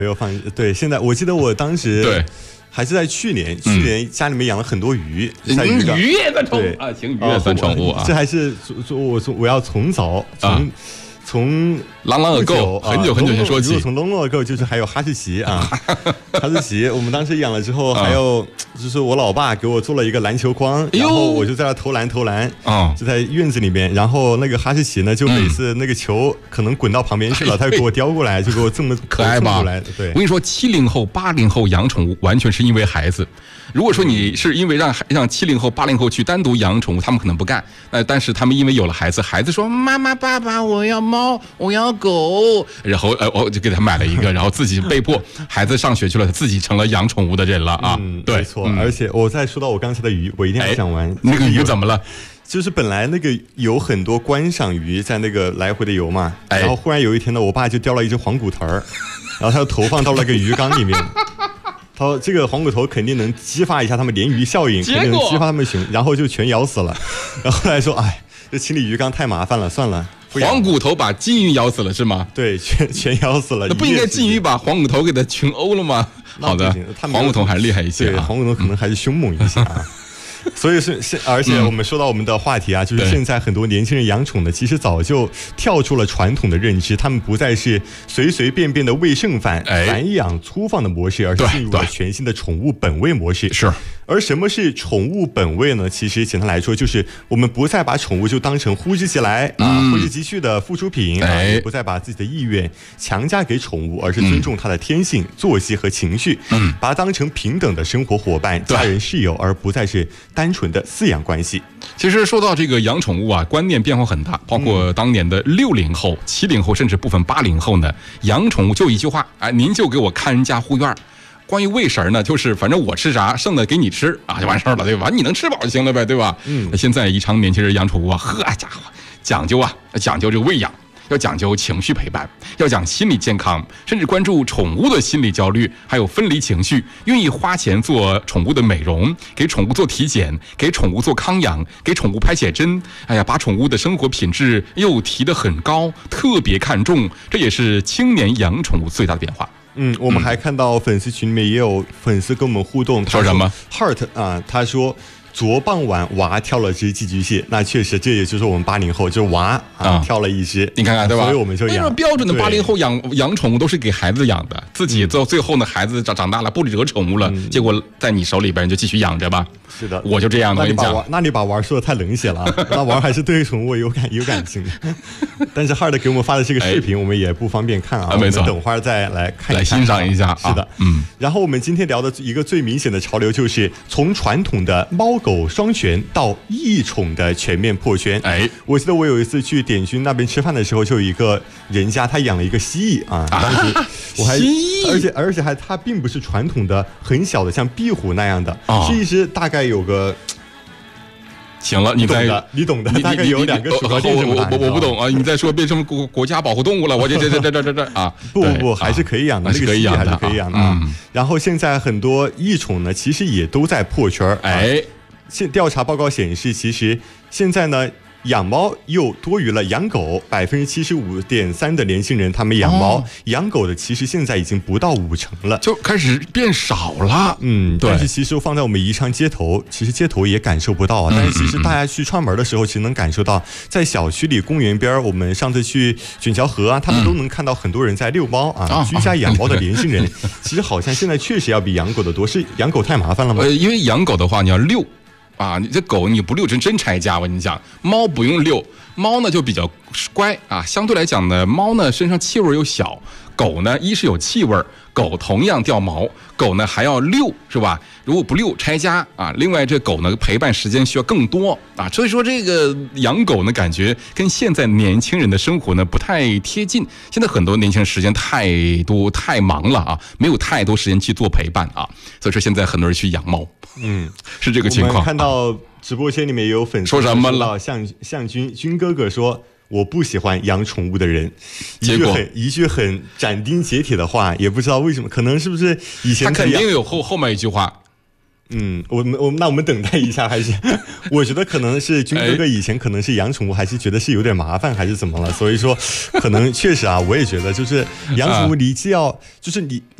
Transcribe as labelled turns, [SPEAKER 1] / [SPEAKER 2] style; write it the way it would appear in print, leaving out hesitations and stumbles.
[SPEAKER 1] 没有放。对，现在我记得我当时
[SPEAKER 2] 对。
[SPEAKER 1] 还是在去年家里面养了很多鱼，
[SPEAKER 2] 鱼也算宠物啊，行，鱼也算宠物啊。
[SPEAKER 1] 这还是我要从早从
[SPEAKER 2] 朗朗狗很久前说起，
[SPEAKER 1] 从龙狗就是还有哈士奇啊，哈士奇我们当时养了之后，还有就是我老爸给我做了一个篮球框，然后我就在那投篮就在院子里面，然后那个哈士奇呢，就每次那个球可能滚到旁边去了，他就给我叼过来，就给我这么
[SPEAKER 2] 可爱吧？
[SPEAKER 1] 对，
[SPEAKER 2] 我跟你说，70后、80后养宠物完全是因为孩子。如果说你是因为让70后、80后去单独养宠物，他们可能不干。但是他们因为有了孩子，孩子说妈妈、爸爸，我要猫，我要狗，然后我就给他买了一个，然后自己被迫孩子上学去了，他自己成了养宠物的人了啊。对，
[SPEAKER 1] 没错。而且我再说到我刚才的鱼，我一定要讲完。
[SPEAKER 2] 那个鱼怎么了？
[SPEAKER 1] 就是本来那个有很多观赏鱼在那个来回的游嘛，然后忽然有一天呢，我爸就叼了一只黄骨头儿，然后他就投放到那个鱼缸里面。他说这个黄骨头肯定能激发一下他们鲢鱼效应，肯定能激发他们熊，然后就全咬死了。然后后来说，哎，这清理鱼缸太麻烦了，算了。
[SPEAKER 2] 黄骨头把金鱼咬死了是吗？
[SPEAKER 1] 对，全咬死了。
[SPEAKER 2] 那不应该金鱼把黄骨头给它群殴了吗？好的，黄骨头还厉害一些啊，
[SPEAKER 1] 黄骨头可能还是凶猛一些啊。所以而且我们说到我们的话题啊，就是现在很多年轻人养宠的，其实早就跳出了传统的认知，他们不再是随随便便的喂剩饭、繁养粗放的模式，而是进入了全新的宠物本位模式。
[SPEAKER 2] 是。
[SPEAKER 1] 而什么是宠物本位呢？其实简单来说，就是我们不再把宠物就当成呼之即来挥之即去的附属品也不再把自己的意愿强加给宠物，而是尊重它的天性、作息和情绪，把它当成平等的生活伙伴、家人、室友，而不再是单纯的饲养关系。
[SPEAKER 2] 其实说到这个养宠物啊，观念变化很大，包括当年的60后、70后，甚至部分80后呢，养宠物就一句话，您就给我看人家护院。关于喂食呢，就是反正我吃啥，剩的给你吃啊，就完事儿了，对吧？你能吃饱就行了呗，对吧？现在宜昌年轻人养宠物啊，呵家伙，讲究这个喂养，要讲究情绪陪伴，要讲心理健康，甚至关注宠物的心理焦虑，还有分离情绪，愿意花钱做宠物的美容，给宠物做体检，给宠物做康养，给宠物拍写真，把宠物的生活品质又提得很高，特别看重，这也是青年养宠物最大的变化。
[SPEAKER 1] 我们还看到粉丝群里面也有粉丝跟我们互动，
[SPEAKER 2] 说什么
[SPEAKER 1] ？Heart 啊，他说昨傍晚娃跳了只寄居蟹，那确实这也就是我们80后，就是娃跳了一只，
[SPEAKER 2] 你看看对吧？
[SPEAKER 1] 所以我们就养。
[SPEAKER 2] 标准的80后养宠物都是给孩子养的，自己到最后呢，孩子长大了不惹宠物了，结果在你手里边就继续养着吧。
[SPEAKER 1] 是的，
[SPEAKER 2] 我就这样的。
[SPEAKER 1] 那你把娃说的太冷血了，那娃还是对宠物有感情。但是 Hard 给我们发的这个视频，我们也不方便看啊，我们等会儿再来看
[SPEAKER 2] 来欣赏一下。
[SPEAKER 1] 是的，然后我们今天聊的一个最明显的潮流，就是从传统的猫狗双全到异宠的全面破圈。我记得我有一次去点心那边吃饭的时候，就有一个人家他养了一个蜥蜴啊，当时我还而且还它并不是传统的很小的像壁虎那样的，是一只大概有个。
[SPEAKER 2] 行了，你
[SPEAKER 1] 懂的，大概有2个鼠标垫这么大。
[SPEAKER 2] 我不懂啊！你再说变成国家保护动物了，我这啊！
[SPEAKER 1] 不，还是可以养的，
[SPEAKER 2] 那个蜥蜴还是可以养的啊。
[SPEAKER 1] 然后现在很多异宠呢，其实也都在破圈。调查报告显示，其实现在呢。养猫又多于了养狗，75.3%的年轻人他们养猫，养狗的其实现在已经不到50%了，
[SPEAKER 2] 就开始变少了。
[SPEAKER 1] 但是其实放在我们宜昌街头，其实街头也感受不到啊。但是其实大家去串门的时候，其实能感受到，在小区里、公园边，我们上次去卷桥河啊，他们都能看到很多人在遛猫啊，居家养猫的年轻人，其实好像现在确实要比养狗的多。是养狗太麻烦了吗？
[SPEAKER 2] 因为养狗的话，你要遛。你这狗你不遛真拆家，我跟你讲，猫不用遛，猫呢就比较乖啊。相对来讲呢，猫呢身上气味又小，狗呢一是有气味，狗同样掉毛，狗呢还要遛，是吧？如果不遛拆家啊。另外这狗呢陪伴时间需要更多啊，所以说这个养狗呢感觉跟现在年轻人的生活呢不太贴近。现在很多年轻人时间太忙了啊，没有太多时间去做陪伴啊，所以说现在很多人去养猫。是这个情况。
[SPEAKER 1] 我们看到直播间里面也有粉丝
[SPEAKER 2] 说什么了？
[SPEAKER 1] 向军哥哥说我不喜欢养宠物的人，一句很斩钉截铁的话，也不知道为什么，可能是不是以前
[SPEAKER 2] 他肯定有后面一句话，
[SPEAKER 1] 那我们等待一下，还是我觉得可能是军哥哥以前可能是养宠物，还是觉得是有点麻烦，还是怎么了？所以说，可能确实啊，我也觉得就是养宠物，你既要就是你。